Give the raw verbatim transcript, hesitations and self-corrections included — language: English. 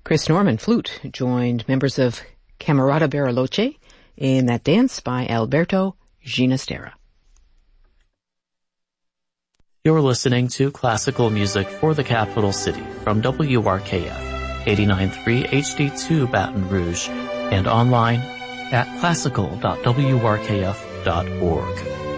Chris Norman, flute, joined members of Camerata Bariloche in that dance by Alberto Ginastera. You're listening to classical music for the capital city from W R K F, eighty-nine point three H D two Baton Rouge, and online at classical dot w r k f dot org.